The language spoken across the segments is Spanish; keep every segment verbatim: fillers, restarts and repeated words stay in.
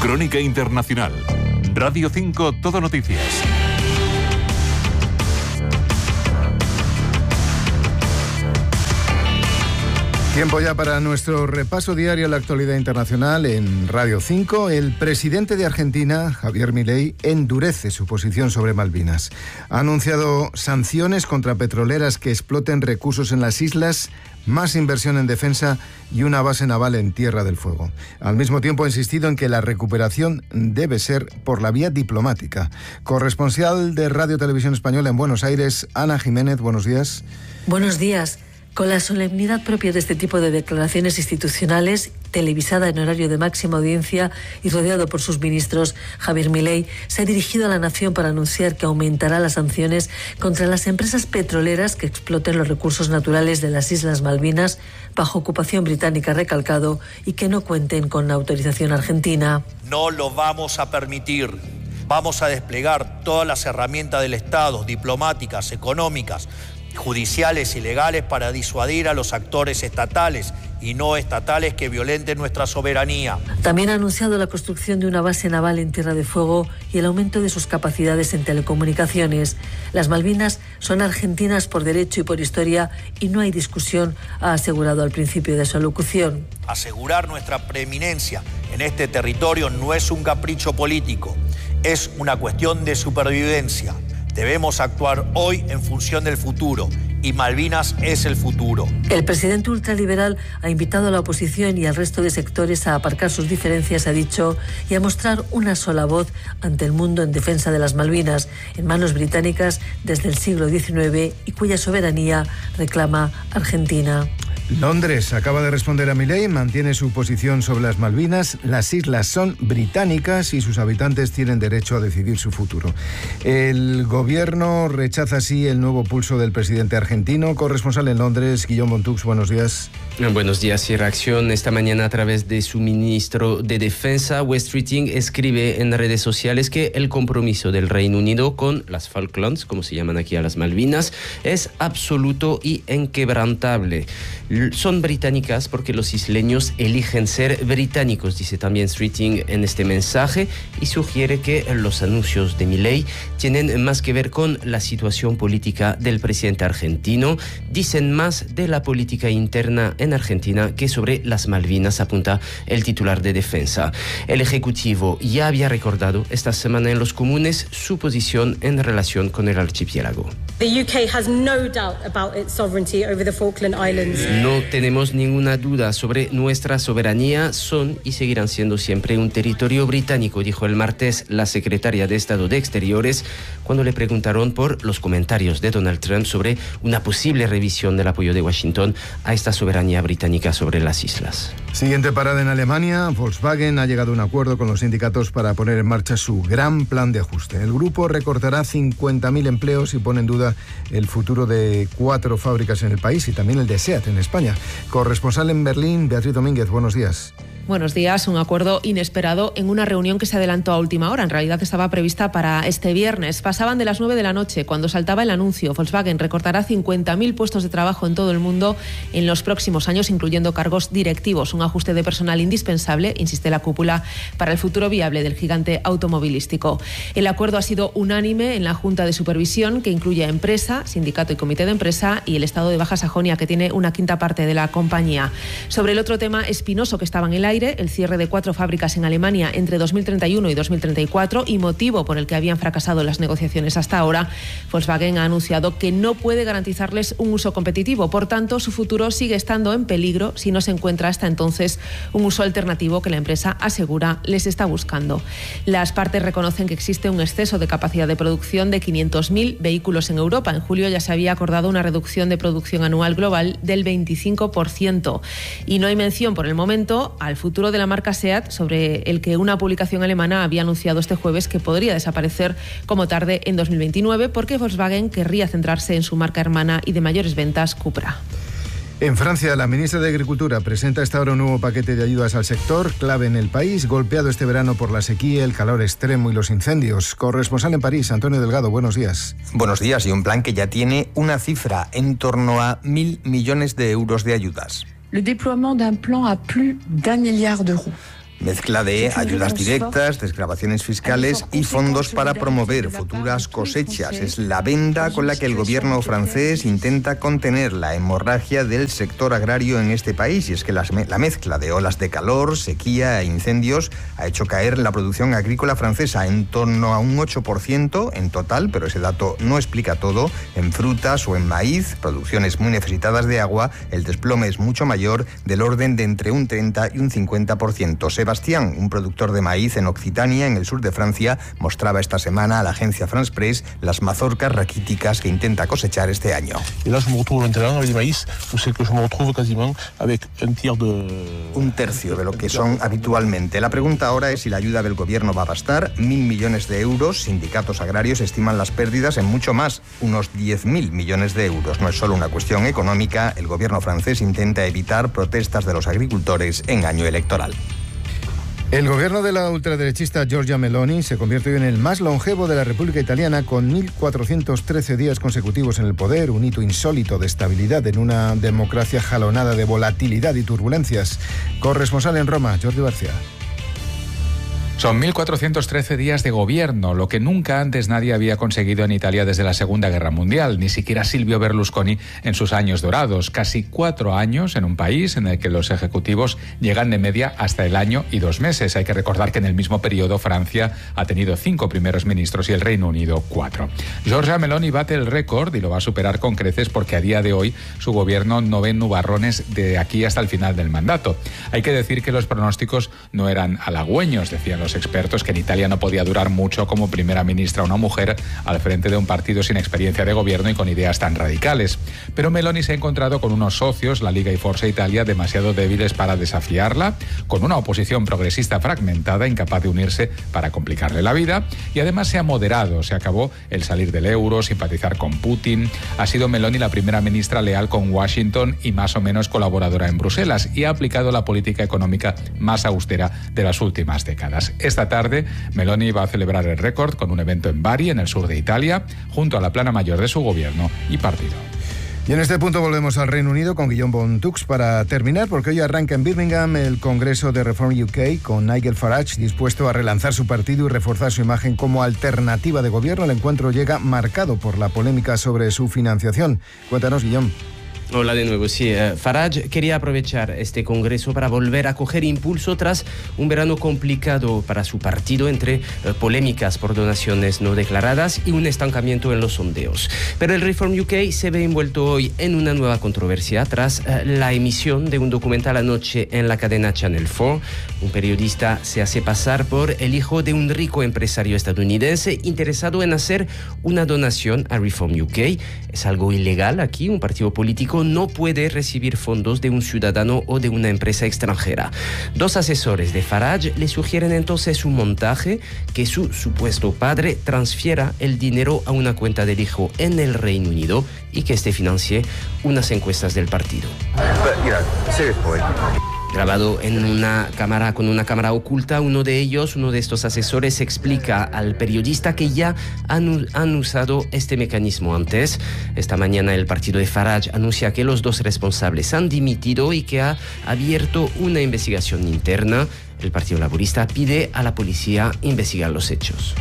Crónica Internacional. Radio cinco Todo Noticias. Tiempo ya para nuestro repaso diario a la actualidad internacional en Radio cinco. El presidente de Argentina, Javier Milei, endurece su posición sobre Malvinas. Ha anunciado sanciones contra petroleras que exploten recursos en las islas, más inversión en defensa y una base naval en Tierra del Fuego. Al mismo tiempo ha insistido en que la recuperación debe ser por la vía diplomática. Corresponsal de Radio Televisión Española en Buenos Aires, Ana Jiménez, buenos días. Buenos días. Con la solemnidad propia de este tipo de declaraciones institucionales, televisada en horario de máxima audiencia y rodeado por sus ministros, Javier Milei se ha dirigido a la nación para anunciar que aumentará las sanciones contra las empresas petroleras que exploten los recursos naturales de las Islas Malvinas bajo ocupación británica, recalcado, y que no cuenten con autorización argentina. No lo vamos a permitir. Vamos a desplegar todas las herramientas del Estado, diplomáticas, económicas, judiciales y legales para disuadir a los actores estatales y no estatales que violenten nuestra soberanía. También ha anunciado la construcción de una base naval en Tierra de Fuego y el aumento de sus capacidades en telecomunicaciones. Las Malvinas son argentinas por derecho y por historia y no hay discusión, ha asegurado al principio de su alocución. Asegurar nuestra preeminencia en este territorio no es un capricho político, es una cuestión de supervivencia. Debemos actuar hoy en función del futuro, y Malvinas es el futuro. El presidente ultraliberal ha invitado a la oposición y al resto de sectores a aparcar sus diferencias, ha dicho, y a mostrar una sola voz ante el mundo en defensa de las Malvinas, en manos británicas desde el siglo diecinueve y cuya soberanía reclama Argentina. Londres acaba de responder a Milei, mantiene su posición sobre las Malvinas. Las islas son británicas y sus habitantes tienen derecho a decidir su futuro. El gobierno rechaza así el nuevo pulso del presidente argentino. Corresponsal en Londres, Guillaume Bontux, buenos días. Buenos días. Y reacción esta mañana a través de su ministro de Defensa. West Streeting escribe en redes sociales que el compromiso del Reino Unido con las Falklands, como se llaman aquí a las Malvinas, es absoluto y inquebrantable. Son británicas porque los isleños eligen ser británicos, dice también Streeting en este mensaje, y sugiere que los anuncios de Milei tienen más que ver con la situación política del presidente argentino. Dicen más de la política interna en Argentina que sobre las Malvinas, apunta el titular de Defensa. El Ejecutivo ya había recordado esta semana en los comunes su posición en relación con el archipiélago. The U K has no doubt about its sovereignty over the Falkland Islands. No tenemos ninguna duda sobre nuestra soberanía. Son y seguirán siendo siempre un territorio británico, dijo el martes la secretaria de Estado de Exteriores cuando le preguntaron por los comentarios de Donald Trump sobre una posible revisión del apoyo de Washington a esta soberanía británica sobre las islas. Siguiente parada en Alemania. Volkswagen ha llegado a un acuerdo con los sindicatos para poner en marcha su gran plan de ajuste. El grupo recortará cincuenta mil empleos y pone en duda el futuro de cuatro fábricas en el país y también el de SEAT en España. Corresponsal en Berlín, Beatriz Domínguez, buenos días. Buenos días. Un acuerdo inesperado en una reunión que se adelantó a última hora. En realidad estaba prevista para este viernes. Pasaban de las nueve de la noche cuando saltaba el anuncio. Volkswagen recortará cincuenta mil puestos de trabajo en todo el mundo en los próximos años, incluyendo cargos directivos. Un ajuste de personal indispensable, insiste la cúpula, para el futuro viable del gigante automovilístico. El acuerdo ha sido unánime en la Junta de Supervisión, que incluye a empresa, sindicato y comité de empresa, y el Estado de Baja Sajonia, que tiene una quinta parte de la compañía. Sobre el otro tema espinoso que estaba en el aire, el cierre de cuatro fábricas en Alemania entre dos mil treinta y uno y dos mil treinta y cuatro y motivo por el que habían fracasado las negociaciones hasta ahora, Volkswagen ha anunciado que no puede garantizarles un uso competitivo. Por tanto, su futuro sigue estando en peligro si no se encuentra hasta entonces un uso alternativo que la empresa asegura les está buscando. Las partes reconocen que existe un exceso de capacidad de producción de quinientos mil vehículos en Europa. En julio ya se había acordado una reducción de producción anual global del veinticinco por ciento. Y no hay mención por el momento al futuro de la marca SEAT, sobre el que una publicación alemana había anunciado este jueves que podría desaparecer como tarde en dos mil veintinueve, porque Volkswagen querría centrarse en su marca hermana y de mayores ventas, Cupra. En Francia, la ministra de Agricultura presenta hasta ahora un nuevo paquete de ayudas al sector, clave en el país, golpeado este verano por la sequía, el calor extremo y los incendios. Corresponsal en París, Antonio Delgado, buenos días. Buenos días, y un plan que ya tiene una cifra, en torno a mil millones de euros de ayudas. Le déploiement d'un plan à plus d'un milliard d'euros. Mezcla de ayudas directas, desgravaciones fiscales y fondos para promover futuras cosechas. Es la venda con la que el gobierno francés intenta contener la hemorragia del sector agrario en este país. Y es que la mezcla de olas de calor, sequía e incendios ha hecho caer la producción agrícola francesa en torno a un ocho por ciento en total, pero ese dato no explica todo. En frutas o en maíz, producciones muy necesitadas de agua, el desplome es mucho mayor, del orden de entre un treinta y un cincuenta por ciento. Sebastián, un productor de maíz en Occitania, en el sur de Francia, mostraba esta semana a la agencia France Press las mazorcas raquíticas que intenta cosechar este año. Un tercio de lo que son habitualmente. La pregunta ahora es si la ayuda del gobierno va a bastar. Mil millones de euros. Sindicatos agrarios estiman las pérdidas en mucho más, unos diez mil millones de euros. No es solo una cuestión económica. El gobierno francés intenta evitar protestas de los agricultores en año electoral. El gobierno de la ultraderechista Giorgia Meloni se convierte hoy en el más longevo de la República Italiana, con mil cuatrocientos trece días consecutivos en el poder, un hito insólito de estabilidad en una democracia jalonada de volatilidad y turbulencias. Corresponsal en Roma, Jordi García. Son mil cuatrocientos trece días de gobierno, lo que nunca antes nadie había conseguido en Italia desde la Segunda Guerra Mundial, ni siquiera Silvio Berlusconi en sus años dorados. Casi cuatro años en un país en el que los ejecutivos llegan de media hasta el año y dos meses. Hay que recordar que en el mismo periodo Francia ha tenido cinco primeros ministros y el Reino Unido cuatro. Giorgia Meloni bate el récord y lo va a superar con creces porque a día de hoy su gobierno no ve nubarrones de aquí hasta el final del mandato. Hay que decir que los pronósticos no eran halagüeños, decían los expertos, que en Italia no podía durar mucho como primera ministra una mujer al frente de un partido sin experiencia de gobierno y con ideas tan radicales. Pero Meloni se ha encontrado con unos socios, la Liga y Forza Italia, demasiado débiles para desafiarla, con una oposición progresista fragmentada, incapaz de unirse para complicarle la vida, y además se ha moderado, se acabó el salir del euro, simpatizar con Putin. Ha sido Meloni la primera ministra leal con Washington y más o menos colaboradora en Bruselas, y ha aplicado la política económica más austera de las últimas décadas. Esta tarde, Meloni va a celebrar el récord con un evento en Bari, en el sur de Italia, junto a la plana mayor de su gobierno y partido. Y en este punto volvemos al Reino Unido con Guillaume Bontux para terminar, porque hoy arranca en Birmingham el Congreso de Reform U K con Nigel Farage dispuesto a relanzar su partido y reforzar su imagen como alternativa de gobierno. El encuentro llega marcado por la polémica sobre su financiación. Cuéntanos, Guillaume. Hola de nuevo, sí. Uh, Farage quería aprovechar este congreso para volver a coger impulso tras un verano complicado para su partido entre uh, polémicas por donaciones no declaradas y un estancamiento en los sondeos. Pero el Reform U K se ve envuelto hoy en una nueva controversia tras uh, la emisión de un documental anoche en la cadena Channel cuatro. Un periodista se hace pasar por el hijo de un rico empresario estadounidense interesado en hacer una donación a Reform U K. Es algo ilegal aquí. Un partido político no puede recibir fondos de un ciudadano o de una empresa extranjera. Dos asesores de Farage le sugieren entonces un montaje: que su supuesto padre transfiera el dinero a una cuenta del hijo en el Reino Unido y que éste financie unas encuestas del partido. But, you know, serious point. Grabado en una cámara con una cámara oculta, uno de ellos, uno de estos asesores, explica al periodista que ya han, han usado este mecanismo antes. Esta mañana el partido de Farage anuncia que los dos responsables han dimitido y que ha abierto una investigación interna. El Partido Laborista pide a la policía investigar los hechos.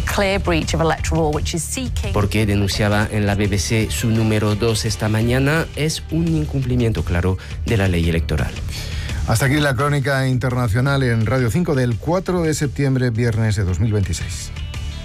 Porque, denunciaba en la B B C su número dos esta mañana, es un incumplimiento claro de la ley electoral. Hasta aquí la crónica internacional en Radio cinco del cuatro de septiembre, viernes de dos mil veintiséis.